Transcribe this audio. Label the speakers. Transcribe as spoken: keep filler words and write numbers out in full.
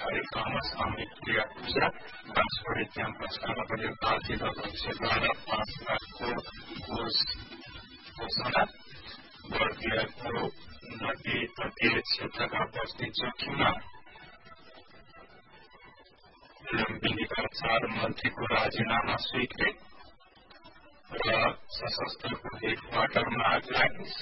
Speaker 1: कार्यक्रममा सामूहिक क्रिया पूजा बाँसबोडी क्याम्पसका नवनिर्वाचित अध्यक्षद्वारा पाँच लाखको घोष घोषणा बर्दियाको नदी तटीय क्षेत्रका बस्ती चौकीमा लुम्बिनीका चार मन्त्रीको राजीनामा स्वीकृत र सशस्त्रको हेडक्वार्टरमा आग लागि